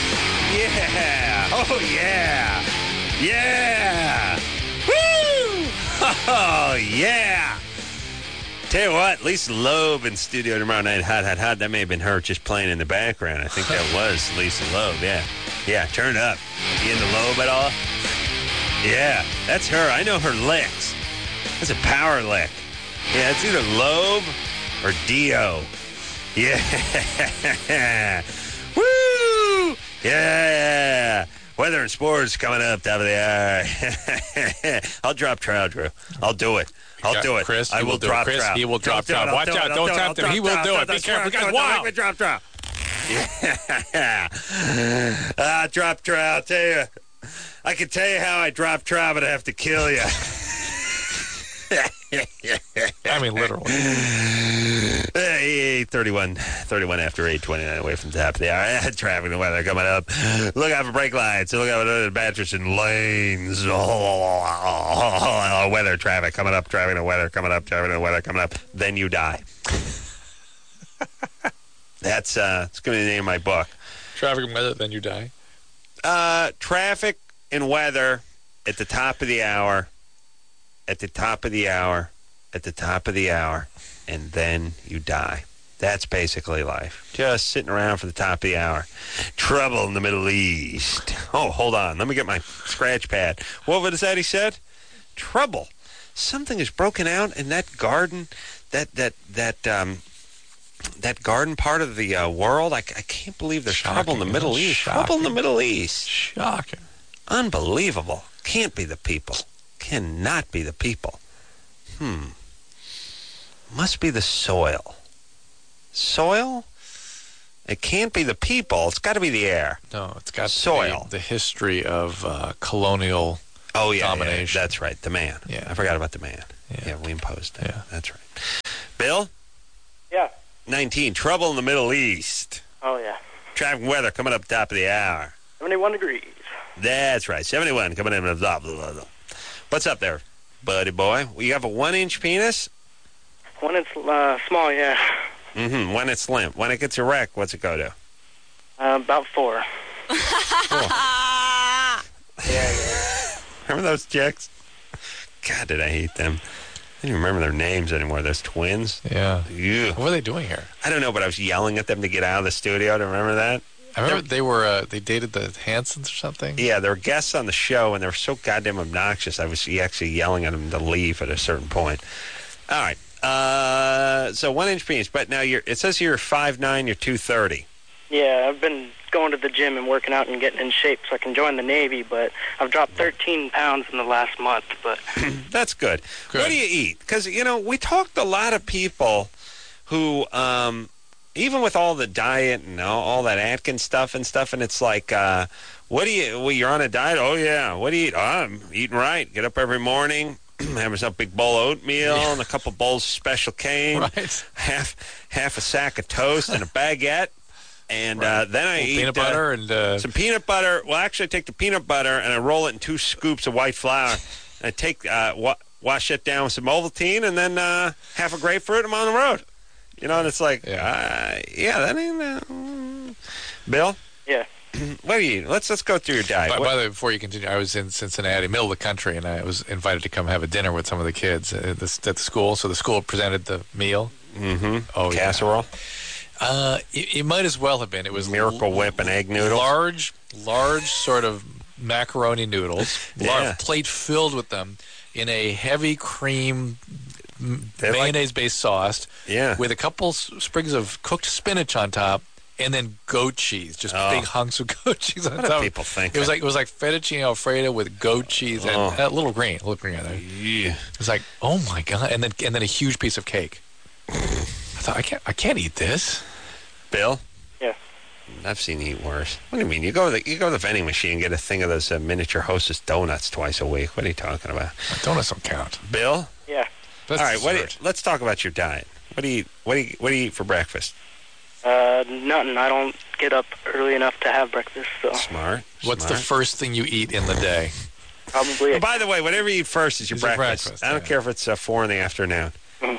Yeah. Oh, yeah. Yeah. Woo. Oh, yeah. Tell you what, Lisa Loeb in studio tomorrow night. Hot, hot, hot. That may have been her just playing in the background. I think that was Lisa Loeb. Yeah. Yeah, turn up. You into Loeb at all? Yeah, that's her. I know her licks. That's a power lick. Yeah, it's either Loeb or Dio. Yeah. Woo! Yeah. Weather and sports coming up, top of the hour. I'll drop trout, Drew. I'll do it. I'll Yeah, do it. Chris, I he will will do it. drop Chris, trout. he will drop I'll do it. trout. I'll Watch do it. out. I'll Don't do it. tempt I'll him. drop He will trout. do it. I'll Be drop careful. trout. Guys, Don't wow. make me drop trout. Yeah. Ah, drop trout. I'll tell you. I can tell you how I drop trout, but I have to kill you. I mean, literally. Hey, thirty-one, thirty-one after eight, twenty-nine away from the top of the hour. Traffic and weather coming up. Look out for brake lights. Look out for the Batrish and lanes. Oh, weather, traffic coming up. Traffic and weather coming up. Traffic and weather coming up. Then you die. That's uh, it's going to be the name of my book. Traffic and weather, then you die. Uh, traffic and weather at the top of the hour. At the top of the hour. At the top of the hour. And then you die. That's basically life. Just sitting around for the top of the hour. Trouble in the Middle East. Oh, hold on. Let me get my scratch pad. What was that he said? Trouble. Something is broken out in that garden, that that that um, that garden part of the uh, world. I, I can't believe there's Shocking, trouble in the isn't Middle it? East. Trouble in the Shocking. Middle East. Shocking. Unbelievable. Can't be the people. Cannot be the people. Hmm. Must be the soil. Soil? It can't be the people. It's got to be the air. No, it's got Soil. The, the history of uh, colonial Oh, yeah, yeah, domination. that's right. The man. Yeah. I forgot about the man. Yeah. Yeah, we imposed that. Yeah. That's right. Bill? Yeah. nineteen. Trouble in the Middle East. Oh, yeah. Traffic and weather coming up top of the hour. seventy-one degrees. That's right. seventy-one coming in. Blah, blah, blah, blah. What's up there, buddy boy? You have a one-inch penis? When it's uh, small, yeah. Mm-hmm. When it's limp. When it gets erect, what's it go to? Uh, about four. Ah. Yeah, yeah. Remember those chicks? God, did I hate them. I don't even remember their names anymore. Those twins. Yeah. Ew. What were they doing here? I don't know, but I was yelling at them to get out of the studio. Do you remember that? I remember they were uh, they dated the Hansons or something. Yeah, they were guests on the show, and they were so goddamn obnoxious. I was actually yelling at them to leave at a certain point. All right. Uh, so one inch penis, but now you're. It says you're five nine. You're two thirty. Yeah, I've been going to the gym and working out and getting in shape so I can join the Navy, but I've dropped thirteen pounds in the last month. But That's good. Good. What do you eat? Because you know we talked to a lot of people who, um, even with all the diet and all, all that Atkins stuff and stuff, and it's like, uh, what do you? Well, you're on a diet. Oh yeah. What do you eat? Oh, I'm eating right. Get up every morning. Have myself a big bowl of oatmeal Yeah. and a couple bowls of Special K, Right. half half a sack of toast and a baguette, and uh, then I eat peanut uh, butter and uh, some peanut butter. Well, actually, I take the peanut butter and I roll it in two scoops of white flour. And I take uh, wa- wash it down with some Ovaltine, and then uh, half a grapefruit. I'm on the road. You know, and it's like, Yeah. uh, yeah, that ain't. Uh, Bill, yeah. what do you eat? Let's let's go through your diet. By, What- by the way, before you continue, I was in Cincinnati, middle of the country, and I was invited to come have a dinner with some of the kids at the, at the school. So the school presented the meal. Mhm. Oh, yeah. Casserole, Uh, it, it might as well have been. It was Miracle l- Whip, and egg noodles. large, large sort of macaroni noodles, Yeah. large plate filled with them in a heavy cream m- They like- mayonnaise-based sauce, Yeah. with a couple s- sprigs of cooked spinach on top, and then goat cheese, just Oh. big hunks of goat cheese on What do top. people think? It was like it was like fettuccine alfredo with goat cheese and Oh. a little green, a little green on there. Yeah. It's like, oh my god, and then and then a huge piece of cake. I thought I can't I can't eat this. Bill? Yeah. I've seen you eat worse. What do you mean? You go to the, you go to the vending machine and get a thing of those uh, miniature Hostess donuts twice a week. What are you talking about? Donuts don't count. Bill? Yeah. That's All right, what do you, dessert. let's talk about your diet. What do you what do you what do you eat for breakfast? Uh, nothing. I don't get up early enough to have breakfast, so Smart. What's the smart. first thing you eat in the day? probably. Oh, by the way, whatever you eat first is your Is your breakfast. breakfast, I don't yeah. care if it's uh, four in the afternoon.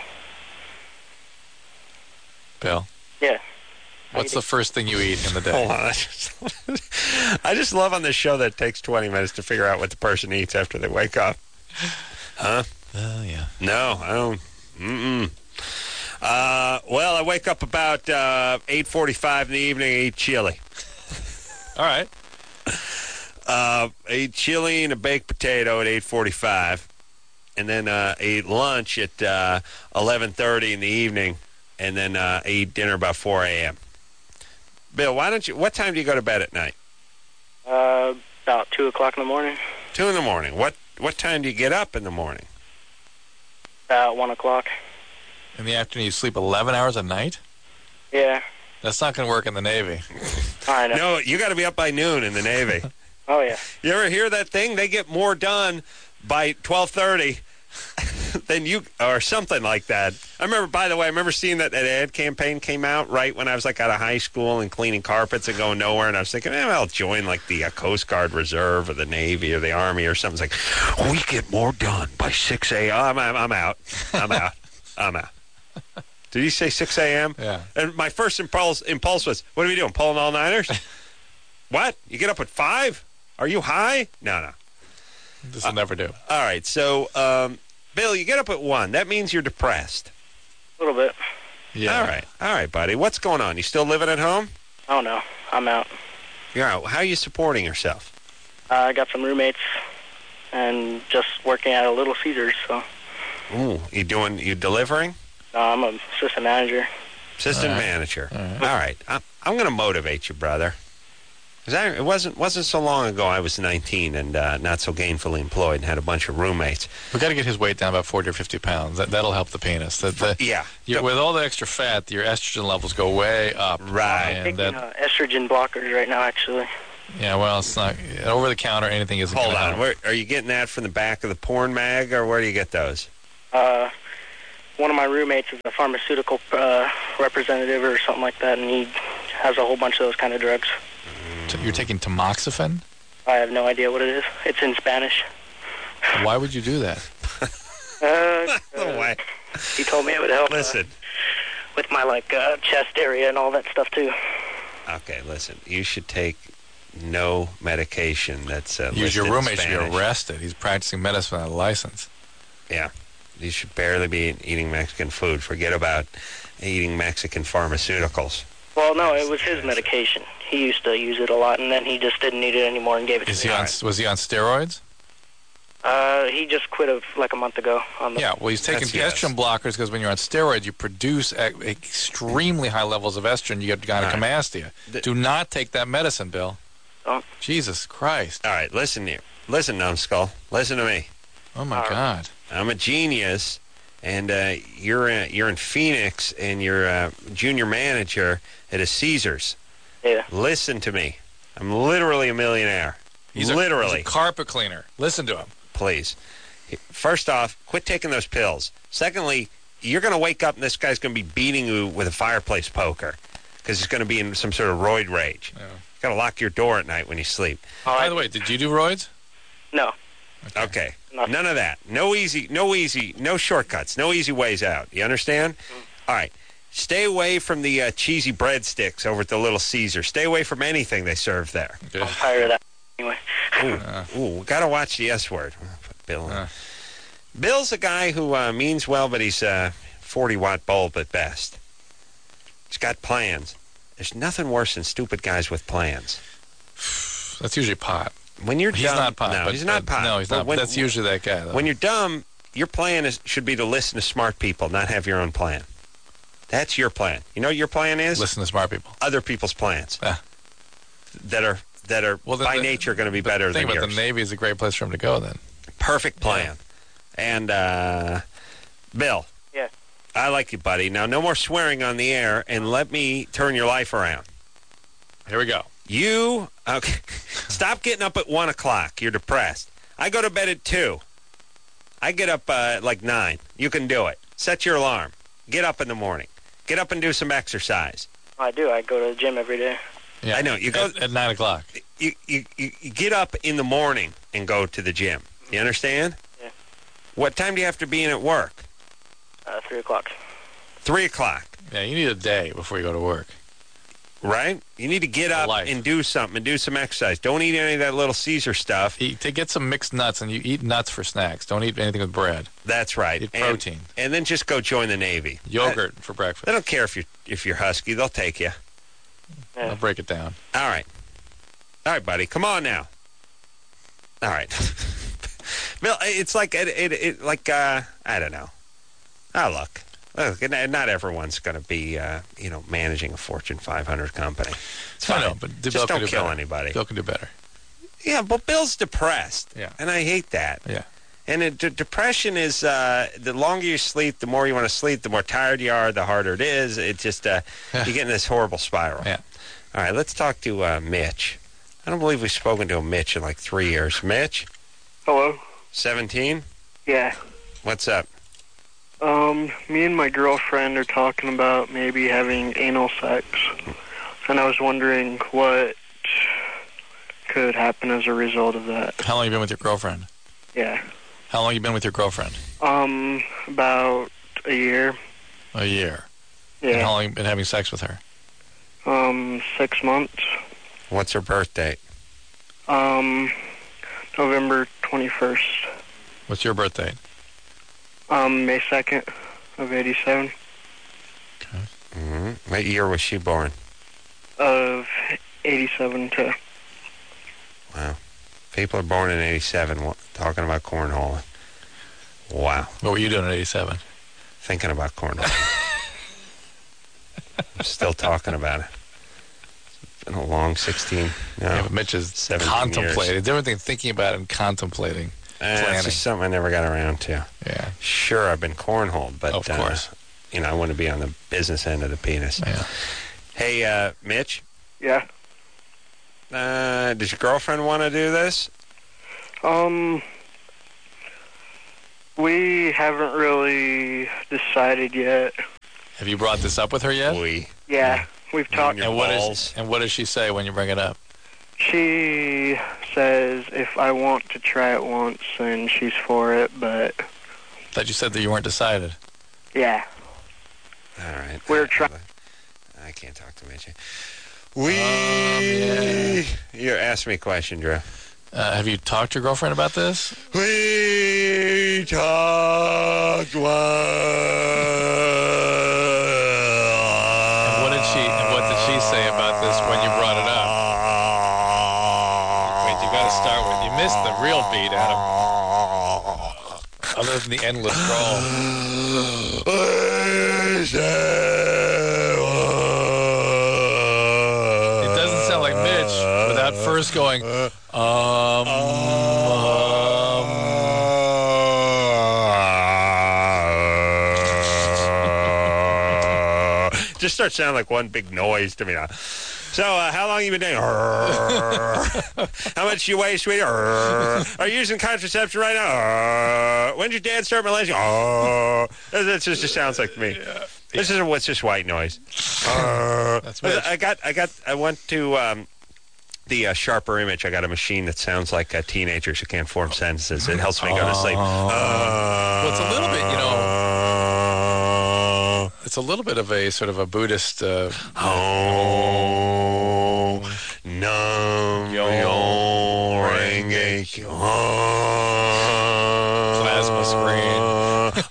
Bill, Yeah. what's the first thing you eat in the day? Hold on. I just, I just love on this show that it takes twenty minutes to figure out what the person eats after they wake up. Huh? Oh yeah. No, I don't. Mm-mm. Uh, well, I wake up about uh, eight forty-five in the evening and eat chili. All right. Uh, I eat chili and a baked potato at eight forty-five. And then uh, I eat lunch at uh, eleven thirty in the evening. And then uh, I eat dinner about four a.m. Bill, why don't you, what time do you go to bed at night? Uh, about two o'clock in the morning. two in the morning. What, what time do you get up in the morning? About one o'clock. In the afternoon, you sleep eleven hours a night? Yeah. That's not going to work in the Navy. I know. No, you got to be up by noon in the Navy. Oh yeah. You ever hear that thing? They get more done by twelve thirty than you, or something like that. I remember, by the way, I remember seeing that that ad campaign came out right when I was like out of high school and cleaning carpets and going nowhere. And I was thinking, eh, I'll join like the uh, Coast Guard Reserve or the Navy or the Army or something. It's like, we get more done by six a.m. I'm, I'm, I'm out. I'm out. I'm out. Did you say six a.m.? Yeah. And my first impulse impulse was, what are we doing, pulling all-nighters? What? You get up at five? Are you high? No, no. This will never do. All right, so, um, Bill, you get up at one. That means you're depressed. A little bit. Yeah. All right. All right, buddy. What's going on? You still living at home? Oh no. I'm out. You're out. How are you supporting yourself? Uh, I got some roommates and just working at a Little Caesars, so Ooh, you doing, you delivering? no, I'm an assistant manager. Assistant All right. manager. All right. All right. I'm, I'm going to motivate you, brother. 'Cause I, it wasn't wasn't so long ago. I was nineteen and uh, not so gainfully employed, and had a bunch of roommates. We got to get his weight down about forty or fifty pounds. That that'll help the penis. That the, Yeah, you, with all the extra fat, your estrogen levels go way up. Right. I'm And taking that, uh, estrogen blockers right now, actually. yeah, well, it's not over the counter. Anything isn't. Hold gonna on. help. Where, are you getting that from the back of the porn mag, or where do you get those? Uh, one of my roommates is a pharmaceutical uh, representative or something like that, and he has a whole bunch of those kind of drugs. So you're taking tamoxifen? I have no idea what it is. It's in Spanish. Why would you do that? Uh, No uh, way. he told me it would help uh, Listen. with my like uh, chest area and all that stuff too. Okay, listen. You should take no medication that's uh, Use your listed in roommate should be Spanish. arrested. He's practicing medicine without a license. Yeah. You should barely be eating Mexican food. Forget about eating Mexican pharmaceuticals. Well, no, it was his medication. He used to use it a lot, and then he just didn't need it anymore and gave it to Is me. he on? Was he on steroids? Uh, he just quit of like a month ago. On the Yeah. Well, he's taking That's yes. estrogen blockers because when you're on steroids, you produce e- extremely high levels of estrogen. You get Right. gynecomastia. The- Do not take that medicine, Bill. Don't. Jesus Christ! All right, listen here. Listen, numbskull. Listen to me. Oh my All right. God! I'm a genius, and uh, you're uh, you're in Phoenix, and you're a junior manager at a Caesars. Yeah. Listen to me. I'm literally a millionaire. He's a, literally. he's a carpet cleaner. Listen to him. Please. First off, quit taking those pills. Secondly, you're going to wake up and this guy's going to be beating you with a fireplace poker because he's going to be in some sort of roid rage. Yeah. Got to lock your door at night when you sleep. All By right. the way, did you do roids? No. Okay. Nothing. None of that. No easy, no easy, no shortcuts. No easy ways out. You understand? All right. Stay away from the uh, cheesy breadsticks over at the Little Caesar. Stay away from anything they serve there. Okay. I'm tired of that. Anyway. Ooh, ooh, we got to watch the S word. Put Bill in. Uh. Bill's a guy who uh, means well, but he's a forty watt bulb at best. He's got plans. There's nothing worse than stupid guys with plans. That's usually pot. When you're He's dumb, not pot. no, but, he's not but- pot. No, he's But not. when- That's usually that guy, though. When you're dumb, your plan is should be to listen to smart people, not have your own plan. That's your plan. You know what your plan is? Listen to smart people. Other people's plans Ah. that are that are Well, then by the- nature going to be But better think than about yours. the Navy is a great place for him to go. Then Perfect plan. And uh, Bill. Yeah. I like you, buddy. Now, no more swearing on the air, and let me turn your life around. here we go. You okay? Stop getting up at one o'clock. You're depressed. I go to bed at two. I get up uh, at like nine. You can do it. Set your alarm. Get up in the morning. Get up and do some exercise. I do. I go to the gym every day. Yeah, I know, you go- at, at nine o'clock. You, you you you get up in the morning and go to the gym. You understand? Yeah. What time do you have to be in at work? Uh, three o'clock. Three o'clock. Yeah, you need a day before you go to work. Right? You need to get up Life. and do something and do some exercise. Don't eat any of that Little Caesar stuff. Eat, to get some mixed nuts, and you eat nuts for snacks. Don't eat anything with bread. That's right. Eat And- protein. And, then just go join the Navy. Yogurt for breakfast. They don't care if you're if you're husky. They'll take you. Yeah. I'll break it down. All right. All right, buddy. Come on now. All right. Bill, it's like it, it, it like uh, I don't know. Oh, look. Look, not everyone's going to be, uh, you know, managing a Fortune five hundred company. It's I fine. know, but Bill Just can don't do kill better. anybody. Bill can do better. Yeah, but Bill's depressed. Yeah. And I hate that. Yeah. And it, d- depression is uh, the longer you sleep, the more you want to sleep, the more tired you are, the harder it is. It just, uh, you get in this horrible spiral. Yeah. All right, let's talk to uh, Mitch. I don't believe we've spoken to a Mitch in like three years. Mitch, Hello? seventeen? Yeah. What's up? Um, me and my girlfriend are talking about maybe having anal sex. And I was wondering what could happen as a result of that. How long you been with your girlfriend? Yeah. How long you been with your girlfriend? Um, about a year. A year. And how Yeah. long you been having sex with her? Um, six months. What's her birth date? Um, November twenty-first. What's your birth date? Um, May second of eighty-seven. Mm-hmm. What year was she born? Of eighty-seven to... Wow. People are born in eighty-seven wa- talking about cornhole. Wow. What were you doing at eighty-seven? Thinking about cornhole. I'm still talking about it. been a long sixteen. No, Yeah, but Mitch is seventeen contemplating. years. Different thing thinking about it and contemplating. Uh, it's planning. just something I never got around to. Yeah. Sure, I've been cornholed, but Of course. Uh, you know, I want to be on the business end of the penis. Yeah. Hey, uh, Mitch, Yeah. uh, does your girlfriend want to do this? Um, we haven't really decided yet. Have you brought this up with her yet? We. Yeah, we've talked. Your And what balls. is and what does she say when you bring it up? She says if I want to try it once, then she's for it. But Thought you said that you weren't decided. yeah, All right. We're I- try- I can't talk to Mitch. We. yeah. You asked me a question, Drew. Uh, have you talked to your girlfriend about this? We talked once. And what did she and what did she say about this when you brought it up? Wait, you got to start with. You missed the real beat, Adam. Other than the endless scroll. It doesn't sound like Mitch without first going, um, Just starts sounding like one big noise to me now. So, uh, how long you been doing? How much you weigh, sweetie? Are you using contraception right now? When did your dad start molesting? That just, just sounds like me. This is what's just white noise. That's Mitch. I got, I got, I went to um, the uh, Sharper Image. I got a machine that sounds like uh, teenagers who can't form sentences. It helps me go to sleep. Well, it's a little bit, you know. It's a little bit of a sort of a Buddhist. Uh, Oh, nam Yo, yo renge kyo. Plasma screen.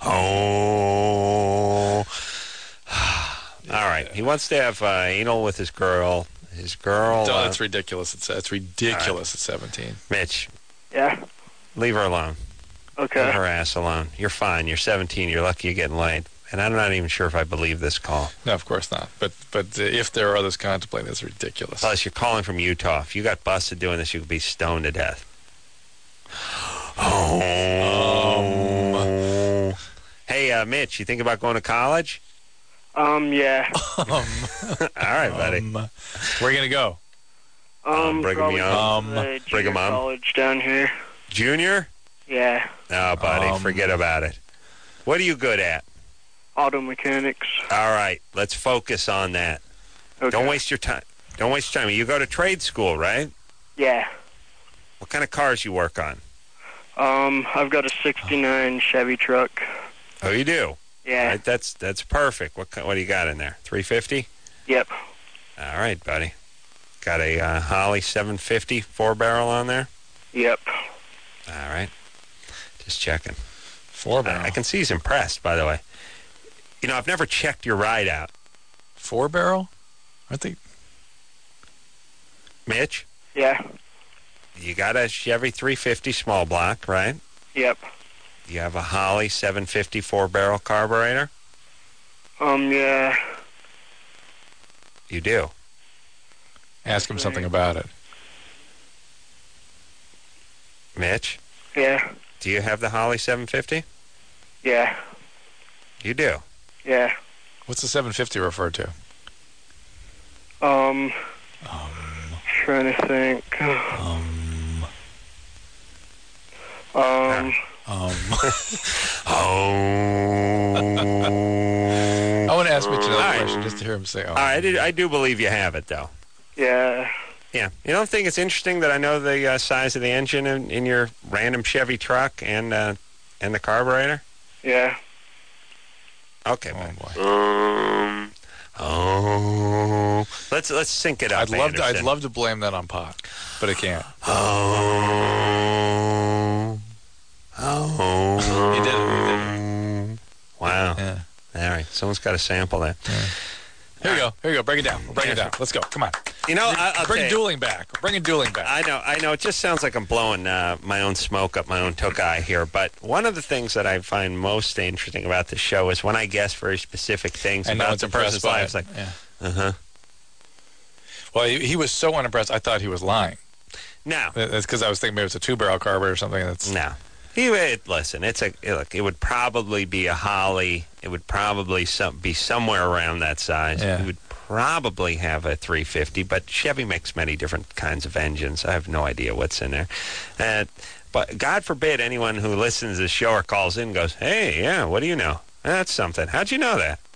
Oh. All right. He wants to have uh, anal with his girl. His girl. Oh, uh, it's ridiculous. It's it's ridiculous at seventeen. Mitch, yeah, leave her alone. Leave okay. her ass alone. You're fine. You're seventeen. You're lucky you're getting laid. And I'm not even sure if I believe this call. No, of course not. But but uh, if there are others contemplating, that's ridiculous. Plus, you're calling from Utah. If you got busted doing this, you could be stoned to death. Oh. Hey, uh, Mitch, you think about going to college? Um, yeah. Um, All right, buddy. um, where are you gonna go? Um, Brigham probably Young. to the Um, junior Brigham Young. college down here. Junior? Yeah, No, buddy, Um, forget about it. What are you good at? auto mechanics. All right, let's focus on that. Okay. Don't waste your time. Don't waste your time. You go to trade school, right? Yeah. What kind of cars you work on? Um, I've got a sixty-nine Chevy truck. Oh, you do? Yeah. Right, that's that's perfect. What ki- what do you got in there? three fifty? Yep. All right, buddy. Got a uh, Holly seven fifty four barrel on there? Yep. All right. Just checking. Four barrel. I, I can see he's impressed, by the way. You know, I've never checked your ride out. Four barrel? I think. Mitch, Yeah. you got a Chevy three fifty small block, right? Yep. You have a Holly seven fifty four barrel carburetor? Um, yeah. You do. Ask him something about it. Mitch, Yeah. do you have the Holly seven fifty? Yeah. You do. Yeah. What's the seven fifty refer to? Um, Um, trying to think. um, Um, um. Oh. I want to ask Mitch another All right. question just to hear him say, oh. All right, I do, I do believe you have it, though. yeah. Yeah. You don't think it's interesting that I know the uh, size of the engine in, in your random Chevy truck and uh, and the carburetor? Yeah. Okay, Oh, man. boy. Um, Oh. Let's let's sync it up. I'd love to. I'd Anderson. love to blame that on pot, but I can't. Oh. Oh. He did it, he Wow. Yeah. All right. Someone's got to sample that. Here we go. Here we go. Break it down. Break it down. Let's go. Come on. You know, I, I'll Bring tell you, dueling back. Bring dueling back. I know, I know. It just sounds like I'm blowing uh, my own smoke up my own tokai here. But one of the things that I find most interesting about this show is when I guess very specific things And no about one's the impressed person's by lives. it. Like, Yeah. uh huh. Well, he, he was so unimpressed, I thought he was lying. No. That's because I was thinking maybe it's a two-barrel carburetor or something. That's No. He would, listen, it's a, look, it would probably be a Holly. It would probably some, be somewhere around that size. Yeah. It would probably have a three fifty, but Chevy makes many different kinds of engines. I have no idea what's in there. Uh, but God forbid anyone who listens to the show or calls in goes, hey, yeah, what do you know? That's something. How'd you know that?